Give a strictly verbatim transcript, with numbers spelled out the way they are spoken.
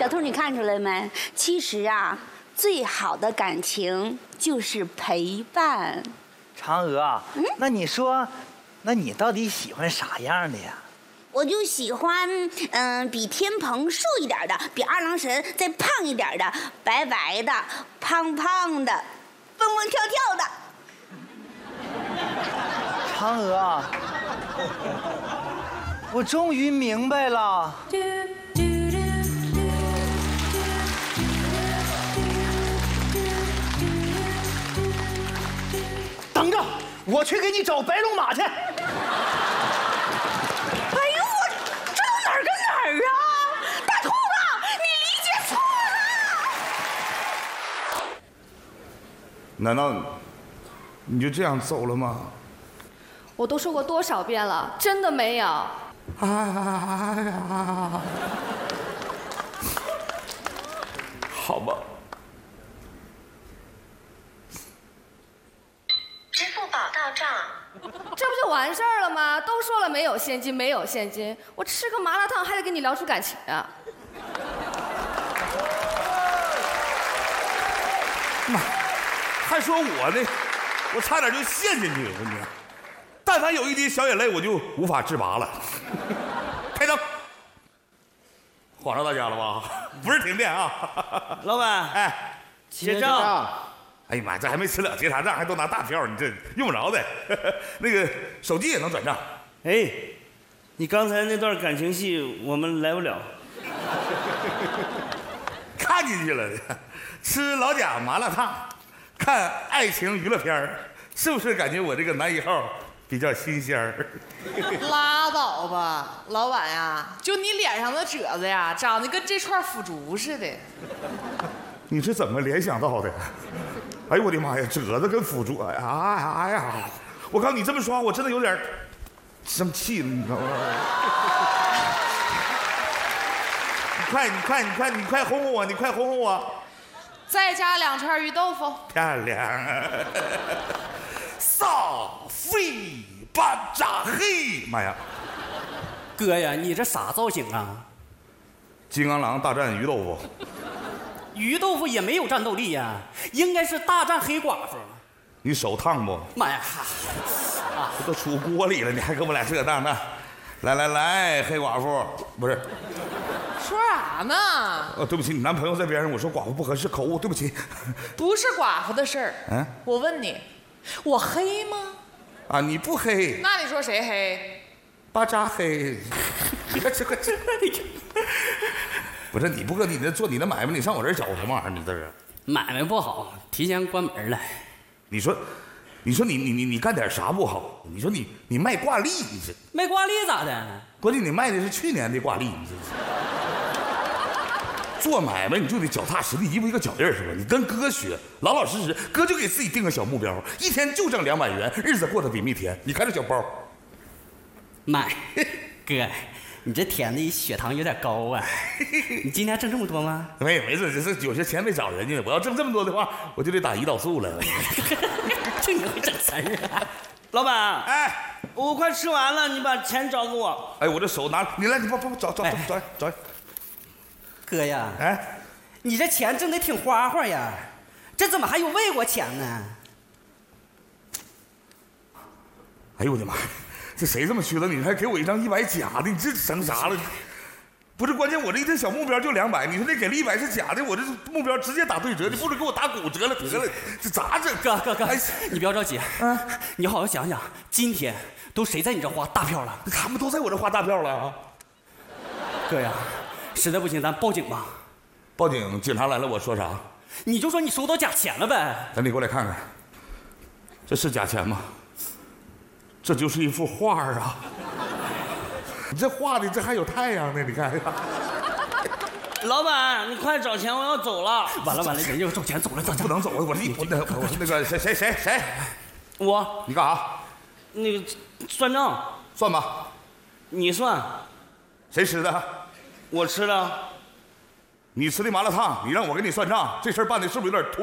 小兔，你看出来没？其实啊，最好的感情就是陪伴。 嫦娥，嗯，那你说，那你到底喜欢啥样的呀？ 我就喜欢，嗯、呃，比天蓬瘦一点的，比二郎神再胖一点的，白白的，胖胖的，蹦蹦跳跳的。 嫦娥，我终于明白了。等着，我去给你找白龙马去。 难道你就这样走了吗？ 我都说过多少遍了，真的没有。 哎呀，好吧。 支付宝到账。 这不就完事儿了吗？都说了没有现金，没有现金，我吃个麻辣烫还得跟你聊出感情啊？ 妈。还说我呢，我差点就陷进去了。你，但凡有一滴小眼泪，我就无法自拔了。开灯，晃着大家了吧？不是停电啊！ 老板， 哎， 结账。 哎呀妈，这还没吃了结啥账，还都拿大票，你这用不着的。那个手机也能转账。 哎，你刚才那段感情戏我们来不了。 看进去了，吃老贾麻辣烫。看爱情娱乐片儿，是不是感觉我这个男一号比较新鲜儿？ 拉倒吧，老板呀，就你脸上的褶子呀，长得跟这串腐竹似的。 你是怎么联想到的？哎呦我的妈呀，褶子跟腐竹，哎呀哎呀！我告诉你这么说，我真的有点生气了，你知道吗？你快，你快，你快，你快哄哄我，你快哄哄我。 再加两串鱼豆腐， 漂亮！扫飞巴扎黑，妈呀！ 哥呀，你这啥造型啊？ 金刚狼大战鱼豆腐。 鱼豆腐也没有战斗力呀，应该是大战黑寡妇。 你手烫不？ 妈呀！ 啊，这都出锅里了，你还跟我俩这那那？来来来，黑寡妇不是。 说啥呢？ 哦，对不起，你男朋友在边上，我说寡妇不合适，口误，对不起。 不是寡妇的事儿。嗯，我问你，我黑吗？ 啊，你不黑。 那你说谁黑？ 巴扎黑。快吃快吃！不是你不搁你那做你的买卖，你上我这儿找什么玩意儿？你这是买卖不好，提前关门了。 你说，你说你你你你干点啥不好？你说你你卖挂历，你是卖挂历咋的？ 关键你卖的是去年的挂历，你这是。做买卖你就得脚踏实地，一步一个脚印是吧？你跟哥学，老老实实，哥就给自己定个小目标，一天就挣两百元，日子过得比蜜甜。你看这小包， 买，哥，你这甜的血糖有点高啊！你今天挣这么多吗？ 没没事，只是有些钱没找人家。我要挣这么多的话，我就得打胰岛素了。 就你会整词儿啊！ 老板， 哎， 我快吃完了，你把钱找给我。 哎，我这手拿，你来，你帮帮我找找找找来找来。 哥呀， 哎， 你这钱挣得挺花花呀，这怎么还有魏国钱呢？ 哎呦我的妈！这谁这么缺德？你还给我一张一百假的，你这省啥了？不是关键，我这一天小目标就两百，你说那给了一百是假的，我这目标直接打对折，你不如给我打骨折了得了，这咋整？ 哥哥哥，哎，你不要着急，嗯，你好好想想，今天都谁在你这花大票了？ 他们都在我这花大票了啊！ 哥呀，实在不行咱报警吧。 报警，警察来了我说啥？ 你就说你收到假钱了呗。 咱你过来看看，这是假钱吗？这就是一幅画啊！你这画的这还有太阳呢，你看。 老板，你快找钱，我要走了。 完了完了，人家要找钱走了，走不能走，我你我那我那个谁谁谁谁， 我你干啥？ 那个算账， 算吧。 你算。 谁吃的？ 我吃的。 你吃的麻辣烫，你让我给你算账，这事儿办的是不是有点拖？